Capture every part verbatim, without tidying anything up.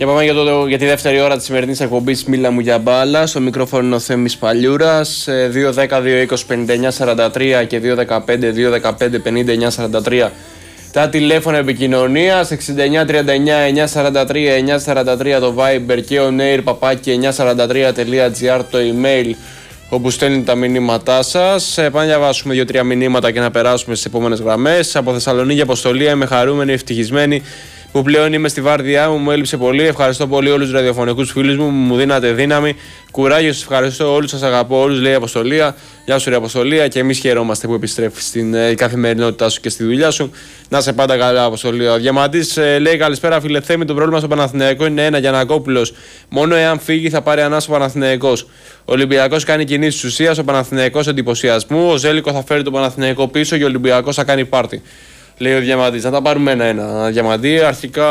Για πάμε για, το, για τη δεύτερη ώρα της σημερινής εκπομπής Μίλα μου για μπάλα. Στο μικρόφωνο ο Θέμης Παλιούρας. δύο δέκα δύο είκοσι πενήντα εννιά σαράντα τρία και δύο δεκαπέντε δύο δεκαπέντε πενήντα εννιά σαράντα τρία τα τηλέφωνα επικοινωνίας. Εξήντα εννιά τριάντα εννιά εννιακόσια σαράντα τρία εννιακόσια σαράντα τρία το Viber και ο Nair παπάκι εννιακόσια σαράντα τρία τελεία τζι άρ το email όπου στέλνετε τα μηνύματά σας. Πάμε να διαβάσουμε δύο τρία μηνύματα και να περάσουμε στις επόμενες γραμμές. Από Θεσσαλονίκη Αποστολία, είμαι χαρούμενη, ευτυχισμένη που πλέον είμαι στη βάρδιά μου, μου έλειψε πολύ. Ευχαριστώ πολύ όλους τους ραδιοφωνικούς φίλους μου, μου δίνατε δύναμη. Κουράγιο, σας ευχαριστώ όλους, σας αγαπώ όλους, λέει η Αποστολία. Γεια σου, ρε Αποστολία, και εμείς χαιρόμαστε που επιστρέφεις στην ε, καθημερινότητά σου και στη δουλειά σου. Να είσαι πάντα καλά, Αποστολία. Ο Διαμαντής ε, λέει: καλησπέρα, φίλε Θέμη. Το πρόβλημα στο Παναθηναϊκό είναι ένα. Γιαννακόπουλος. Μόνο εάν φύγει θα πάρει ανάσα ο Παναθηναϊκός. Ο Ολυμπιακός κάνει κινήσεις ουσίας, ο Παναθηναϊκός εντυπωσιασμού. Ο Ζέλικο θα φέρει τον Παναθηναϊκό πίσω και ο Ολυμπιακός θα κάνει πάρτι. Λέει ο Διαμαντής. Να τα πάρουμε ένα-ένα. Διαμαντή, αρχικά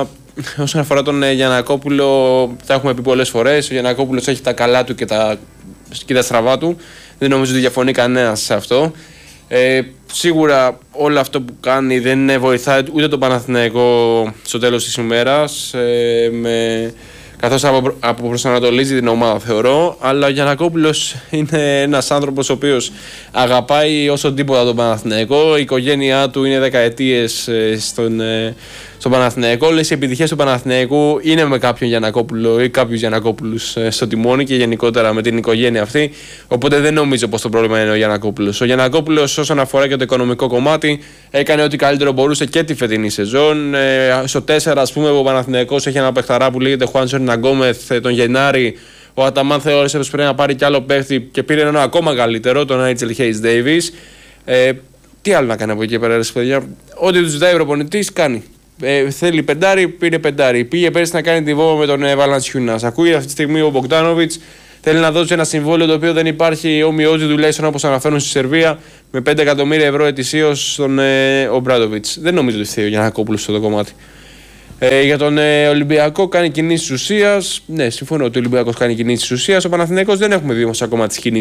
όσον αφορά τον ε, Γιαννακόπουλο, τα έχουμε πει πολλές φορές. Ο Γιαννακόπουλος έχει τα καλά του και τα, και τα στραβά του. Δεν νομίζω ότι διαφωνεί κανένας σε αυτό. Ε, σίγουρα όλο αυτό που κάνει δεν βοηθάει ούτε τον Παναθηναϊκό στο τέλος της ημέρας. Ε, με... καθώς αποπροσανατολίζει την ομάδα, θεωρώ. Αλλά ο Γιαννακόπουλος είναι ένας άνθρωπος ο οποίος αγαπάει όσο τίποτα τον Παναθηναϊκό. Η οικογένειά του είναι δεκαετίες στον, στον Παναθηναϊκό. Όλες οι επιτυχίες του Παναθηναϊκού είναι με κάποιον Γιαννακόπουλο ή κάποιους Γιαννακόπουλους στο τιμόνι και γενικότερα με την οικογένεια αυτή. Οπότε δεν νομίζω πως το πρόβλημα είναι ο Γιαννακόπουλος. Ο Γιαννακόπουλος, όσον αφορά και το οικονομικό κομμάτι, έκανε ό,τι καλύτερο μπορούσε και τη φετινή σεζόν. Στο τέσσερα, ας πούμε, ο Παναθηναϊκός έχει ένα παιχταρά που λέγεται Χουάνσον Ναγκόμεθ τον Γενάρη. Ο Αταμάν θεώρησε πως πρέπει να πάρει κι άλλο παίχτη και πήρε ένα ακόμα καλύτερο, τον Νάιτζελ Χέις Ντέιβις. Ε, τι άλλο να κάνει από εκεί πέρα, ρε παιδιά. Ό,τι του ζητάει ο προπονητής κάνει. Ε, θέλει πεντάρι, πήρε πεντάρι. Πήγε πέρυσι να κάνει τη βόμβα με τον ε, Valanciunas. Ακούει αυτή τη στιγμή ο Μπογκντάνοβιτς. Θέλει να δώσει ένα συμβόλαιο το οποίο δεν υπάρχει ομοιόζη τουλάχιστον όπως αναφέρουν στη Σερβία με πέντε εκατομμύρια ευρώ ετησίως στον ε, Ομπράντοβιτς. Δεν νομίζω ότι θέλει ο Γιαννακόπουλος στο το κομμάτι. Ε, για τον ε, Ολυμπιακό κάνει κινήσεις ουσίας. Ναι, συμφωνώ ότι ο Ολυμπιακός κάνει κινήσεις ουσίας. Ο Παναθηναϊκός δεν έχουμε δει όμως ακόμα τις κινήσεις.